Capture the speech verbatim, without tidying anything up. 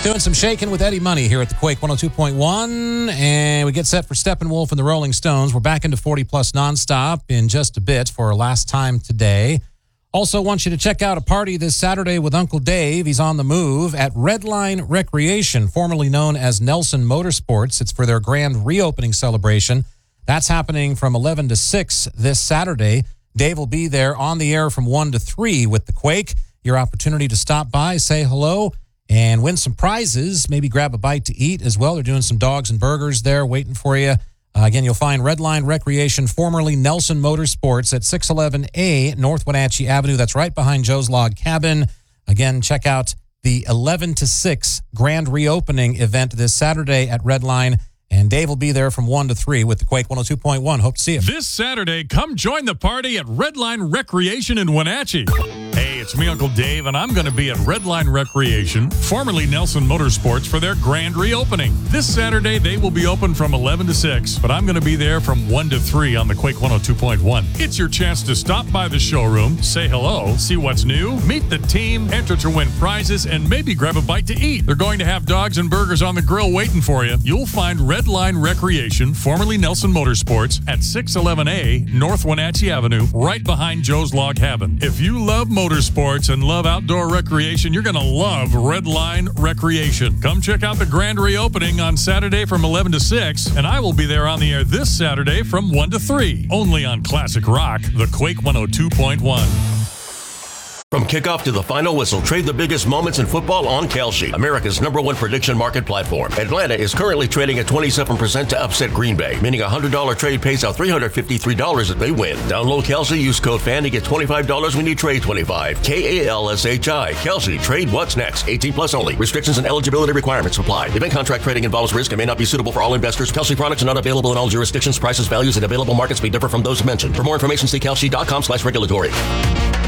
Doing some shaking with Eddie Money here at the Quake one oh two point one, and we get set for Steppenwolf and the Rolling Stones. We're back into forty plus nonstop in just a bit for our last time today. Also want you to check out a party this Saturday with Uncle Dave. He's on the move at Redline Recreation, formerly known as Nelson Motorsports. It's for their grand reopening celebration. That's happening from eleven to six this Saturday. Dave will be there on the air from one to three with the Quake. Your opportunity to stop by, say hello, and win some prizes. Maybe grab a bite to eat as well. They're doing some dogs and burgers there waiting for you. Uh, again, you'll find Redline Recreation, formerly Nelson Motorsports, at six eleven A North Wenatchee Avenue. That's right behind Joe's Log Cabin. Again, check out the eleven to six grand reopening event this Saturday at Redline. And Dave will be there from one to three with the Quake one oh two point one. Hope to see you. This Saturday, come join the party at Redline Recreation in Wenatchee. Hey, it's me, Uncle Dave, and I'm going to be at Redline Recreation, formerly Nelson Motorsports, for their grand reopening. This Saturday, they will be open from eleven to six, but I'm going to be there from one to three on the Quake one oh two point one. It's your chance to stop by the showroom, say hello, see what's new, meet the team, enter to win prizes, and maybe grab a bite to eat. They're going to have dogs and burgers on the grill waiting for you. You'll find Redline Recreation, formerly Nelson Motorsports, at six eleven A North Wenatchee Avenue, right behind Joe's Log Cabin. If you love motorsports and love outdoor recreation, you're going to love Redline Recreation. Come check out the grand reopening on Saturday from eleven to six, and I will be there on the air this Saturday from one to three, only on Classic Rock, the Quake one oh two point one. From kickoff to the final whistle, trade the biggest moments in football on Kalshi, America's number one prediction market platform. Atlanta is currently trading at twenty-seven percent to upset Green Bay, meaning a one hundred dollars trade pays out three hundred fifty-three dollars if they win. Download Kalshi, use code FAN to get twenty-five dollars when you trade twenty-five. K A L S H I. Kalshi, trade what's next. eighteen plus only. Restrictions and eligibility requirements apply. Event contract trading involves risk and may not be suitable for all investors. Kalshi products are not available in all jurisdictions. Prices, values, and available markets may differ from those mentioned. For more information, see kalshi dot com slash regulatory.